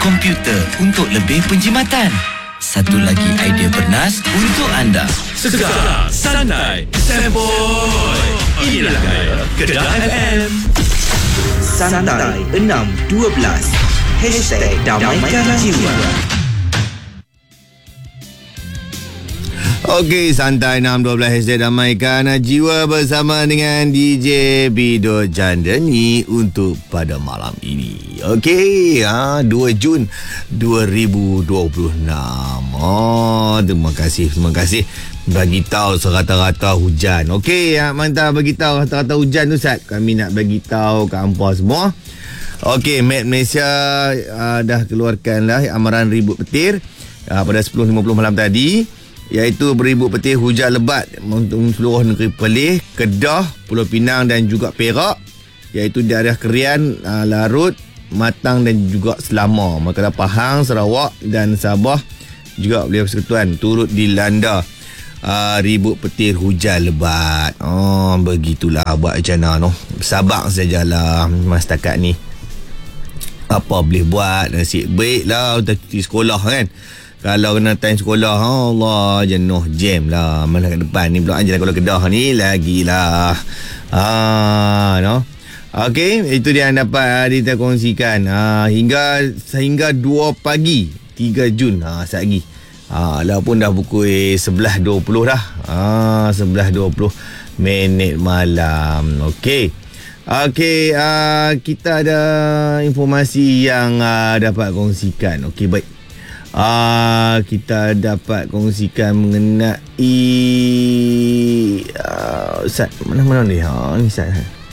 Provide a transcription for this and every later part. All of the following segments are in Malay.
komputer untuk lebih penjimatan. Satu lagi idea bernas untuk anda. Segar, santai, semboi. Inilah gaya Kedah FM. Santai 612 #Damaikan Jiwa. Okey, Santai 612 #Damaikan Jiwa bersama dengan DJ Bido Jandani untuk pada malam ini. Okey, 2 Jun 2026. Terima kasih bagi tahu serata-rata hujan. Okey, mantap bagi tahu rata-rata hujan tu Ustaz. Kami nak bagi tahu kat hangpa semua. Okey, Met Malaysia dah keluarkan lah amaran ribut petir pada 10.50 malam tadi, iaitu beribu petir hujan lebat untuk seluruh negeri Perlis, Kedah, Pulau Pinang dan juga Perak, iaitu daerah Kerian, Larut, Matang dan juga Selama. Maka Pahang, Sarawak dan Sabah juga boleh persekutuan turut dilanda ribut petir hujan lebat. Begitulah buat macam mana bersabar sajalah mas setakat ni. Apa boleh buat, nasib baiklah kita cuti sekolah kan. Kalau kena time sekolah, Allah, jenuh jam lah. Mana kat depan ni pula je lah. Kalau Kedah ni lagilah. No? Okey, itu dia yang dapat kita kongsikan. Hingga 2 pagi 3 Jun. Saat lagi. Walaupun dah pukul 11.20 dah. 11.20 minit malam. Okey. Kita ada informasi yang dapat kongsikan. Okey, baik. Kita dapat kongsikan mengenai Ustaz, mana ni? Ni Ustaz.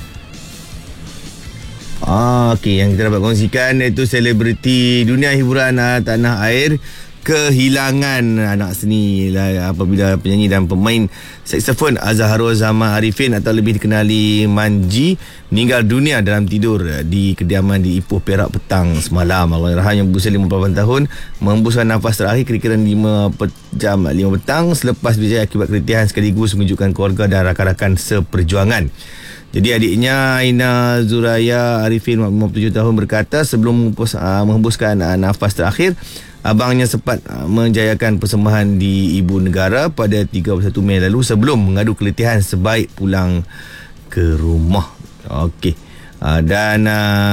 Okey, yang kita dapat kongsikan iaitu selebriti dunia hiburan tanah air kehilangan anak seni apabila penyanyi dan pemain saksofon Azharul Zaman Arifin atau lebih dikenali Manji meninggal dunia dalam tidur di kediaman di Ipoh, Perak petang semalam. Allahyarham yang berusia 58 tahun menghembuskan nafas terakhir kira-kira 5 petang selepas berjaya akibat keletihan, sekaligus menunjukkan keluarga dan rakan-rakan seperjuangan. Jadi adiknya Aina Zuraya Arifin 57 tahun berkata sebelum menghembuskan nafas terakhir, abangnya sempat menjayakan persembahan di Ibu Negara pada 31 Mei lalu sebelum mengadu keletihan sebaik pulang ke rumah. Okey. Dan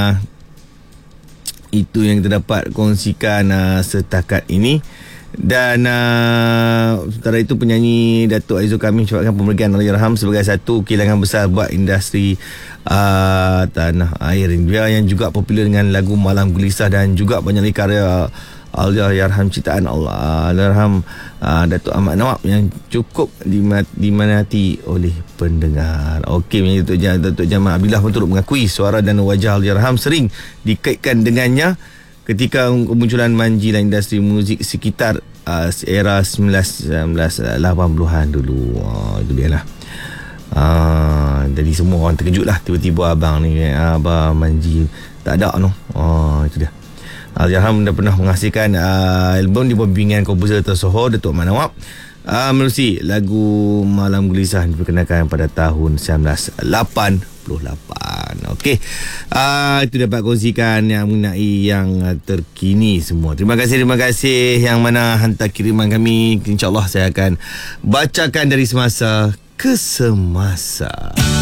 itu yang kita dapat kongsikan setakat ini. Dan sementara itu penyanyi Datuk Aizul Kamil mengucapkan pemerigian Allahyarham sebagai satu kehilangan besar buat industri tanah air. Dia yang juga popular dengan lagu Malam Gelisah dan juga banyak karya Allahyarham ciptaan Allahyarham Datuk Ahmad Nawab yang cukup diminati oleh pendengar. Okey, Datuk Jamal Abdillah pun turut mengakui suara dan wajah Allahyarham sering dikaitkan dengannya ketika kemunculan Manji dan industri muzik sekitar era 1980-an dulu. Itu dia lah. Jadi semua orang terkejut lah tiba-tiba abang ni, abang Manji tak ada no. Itu dia. Allahyarham dah pernah menghasilkan album di bawah bimbingan komposer tersohor Datuk Ahmad Nawab menerusi lagu Malam Gelisah diperkenalkan pada tahun 1988. Okey, itu dapat kongsikan yang mengenai yang terkini semua. Terima kasih yang mana hantar kiriman kami. InsyaAllah saya akan bacakan dari semasa ke semasa.